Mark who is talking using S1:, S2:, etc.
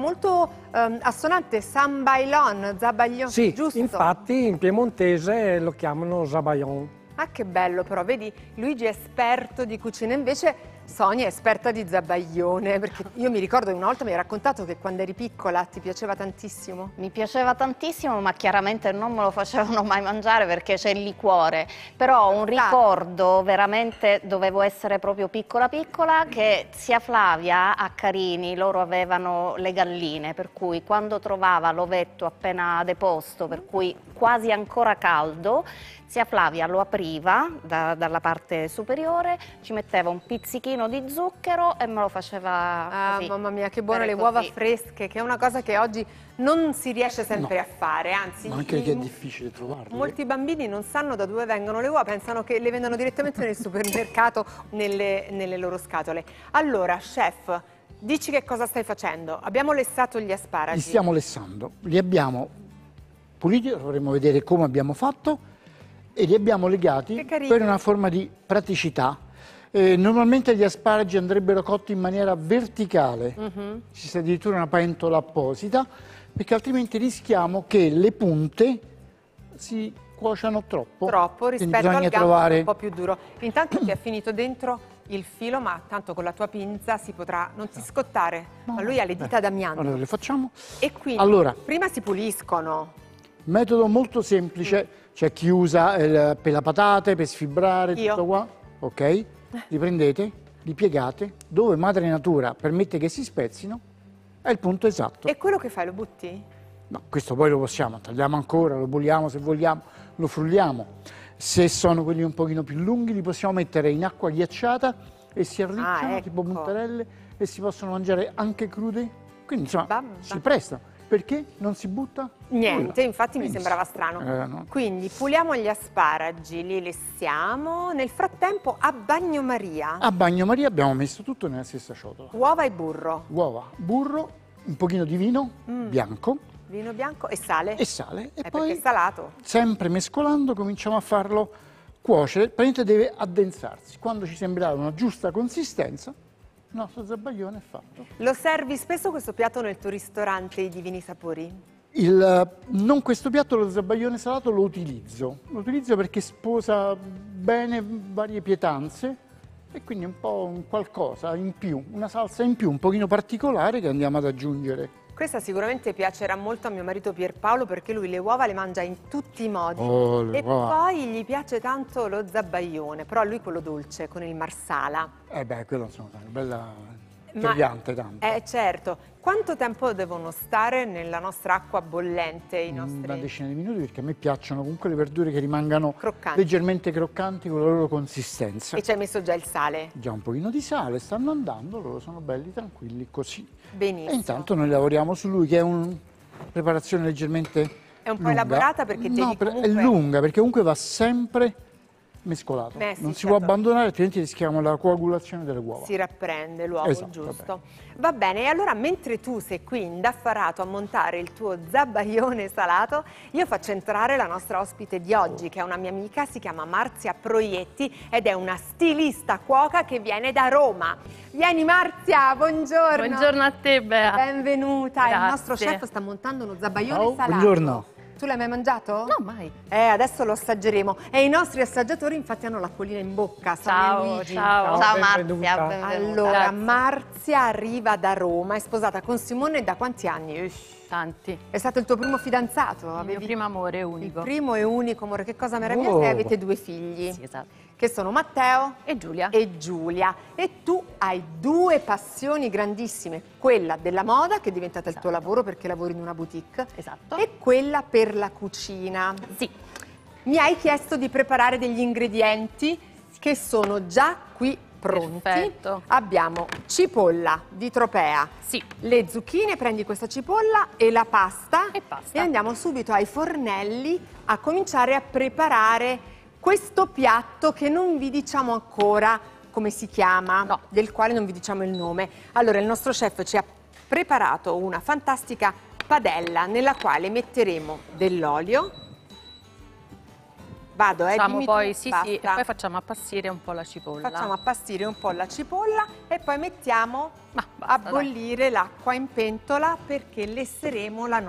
S1: molto assonante, sambailon, zabaglion,
S2: Sì,
S1: giusto?
S2: infatti in piemontese lo chiamano zabaglion.
S1: Ah, che bello, però vedi, Luigi è esperto di cucina, invece Sonia è esperta di zabaglione, perché io mi ricordo che una volta mi hai raccontato che quando eri piccola ti piaceva tantissimo.
S3: Mi piaceva tantissimo, ma chiaramente non me lo facevano mai mangiare perché c'è il liquore. Però ho un ricordo, veramente dovevo essere proprio piccola piccola, che zia Flavia a Carini, loro avevano le galline, per cui quando trovava l'ovetto appena deposto, per cui quasi ancora caldo, zia Flavia lo apriva dalla parte superiore, ci metteva un pizzichino di zucchero e me lo faceva così.
S1: Mamma mia, che buone le uova fresche, che è una cosa che oggi non si riesce sempre a fare, anzi...
S4: Ma anche che è difficile trovarle.
S1: Molti bambini non sanno da dove vengono le uova, pensano che le vendano direttamente nel supermercato, nelle loro scatole. Allora, chef, dici che cosa stai facendo? Abbiamo lessato gli asparagi.
S4: Li stiamo lessando, li abbiamo puliti, vorremmo vedere come abbiamo fatto, e li abbiamo legati per una forma di praticità. Normalmente gli asparagi andrebbero cotti in maniera verticale, ci sta addirittura una pentola apposita, perché altrimenti rischiamo che le punte si cuociano troppo.
S1: Troppo rispetto al gambo un po' più duro. Intanto ti è finito dentro il filo, ma tanto con la tua pinza si potrà, non si scottare, ma lui ha le dita d'amianto.
S4: Allora le facciamo.
S1: E quindi prima si puliscono.
S4: Metodo molto semplice, c'è chi usa per la patate, per sfibrare, tutto qua, ok? Li prendete, li piegate, dove madre natura permette che si spezzino, è il punto esatto.
S1: E quello che fai, lo butti?
S4: No, questo poi lo possiamo, tagliamo ancora, lo puliamo se vogliamo, lo frulliamo. Se sono quelli un pochino più lunghi li possiamo mettere in acqua ghiacciata e si arricciano tipo puntarelle e si possono mangiare anche crudi, quindi insomma si prestano. Perché non si butta?
S1: Niente, infatti mi sembrava strano.
S4: No.
S1: Quindi puliamo gli asparagi, li lessiamo. Nel frattempo a bagnomaria.
S4: A bagnomaria abbiamo messo tutto nella stessa ciotola.
S1: Uova e burro.
S4: Uova, burro, un pochino di vino bianco.
S1: Vino bianco e sale.
S4: E sale. E poi,
S1: perché è salato.
S4: Sempre mescolando, cominciamo a farlo cuocere. Praticamente deve addensarsi. Quando ci sembrerà una giusta consistenza, il nostro zabaglione è fatto.
S1: Lo servi spesso questo piatto nel tuo ristorante, i Divini Sapori?
S4: Non questo piatto, lo zabaglione salato lo utilizzo. Lo utilizzo perché sposa bene varie pietanze e quindi un po' un qualcosa in più, una salsa in più, un pochino particolare che andiamo ad aggiungere.
S1: Questa sicuramente piacerà molto a mio marito Pierpaolo perché lui le uova le mangia in tutti i modi e poi gli piace tanto lo zabaione, però a lui quello dolce con il marsala.
S4: Quello insomma è bella piante tanto.
S1: Certo. Quanto tempo devono stare nella nostra acqua bollente i nostri?
S4: Una decina di minuti, perché a me piacciono comunque le verdure che rimangano
S1: croccanti.
S4: Leggermente croccanti con la loro consistenza.
S1: E ci hai messo già il sale?
S4: Già un pochino di sale, stanno andando, loro sono belli tranquilli così.
S1: Benissimo.
S4: E intanto noi lavoriamo su lui, che è una preparazione leggermente
S1: È un po' elaborata perché
S4: è lunga, perché comunque va sempre mescolato. Non si può abbandonare, altrimenti rischiamo la coagulazione delle uova.
S1: Si rapprende l'uovo, giusto. Va bene, e allora mentre tu sei qui indaffarato a montare il tuo zabaione salato, io faccio entrare la nostra ospite di oggi, che è una mia amica, si chiama Marzia Proietti ed è una stilista cuoca che viene da Roma. Vieni Marzia, buongiorno.
S5: Buongiorno a te, Bea.
S1: Benvenuta.
S5: Grazie.
S1: Il nostro chef sta montando uno zabaione salato.
S4: Buongiorno.
S1: Tu l'hai mai mangiato?
S5: No, mai.
S1: Adesso lo assaggeremo. E i nostri assaggiatori infatti hanno l'acquolina in bocca.
S5: Ciao, ciao.
S3: Ciao Marzia, benvenuta.
S1: Allora,
S5: Grazie.
S1: Marzia arriva da Roma, è sposata con Simone da quanti anni?
S5: Tanti.
S1: È stato il tuo primo fidanzato?
S5: Il mio primo amore unico.
S1: Il primo e unico amore. Che cosa meravigliosa! E avete due figli.
S5: Sì, esatto.
S1: Che sono Matteo
S5: E Giulia.
S1: e Giulia. E tu hai due passioni grandissime. Quella della moda, che è diventata il tuo lavoro perché lavori in una boutique.
S5: Esatto.
S1: E quella per la cucina.
S5: Sì.
S1: Mi hai chiesto di preparare degli ingredienti che sono già qui pronti.
S5: Perfetto.
S1: Abbiamo cipolla di Tropea,
S5: Sì.
S1: le zucchine, prendi questa cipolla e la pasta
S5: E basta.
S1: e andiamo subito ai fornelli a cominciare a preparare questo piatto che non vi diciamo ancora come si chiama,
S5: No.
S1: del quale non vi diciamo il nome. Allora il nostro chef ci ha preparato una fantastica padella nella quale metteremo dell'olio, Vado,
S5: Facciamo
S1: dimmi
S5: poi,
S1: tu,
S5: sì,
S1: basta.
S5: sì, e poi facciamo appassire un po' la cipolla.
S1: Facciamo appastire un po' la cipolla e poi mettiamo
S5: Ma
S1: a
S5: basta, dai.
S1: bollire l'acqua in pentola perché lesseremo la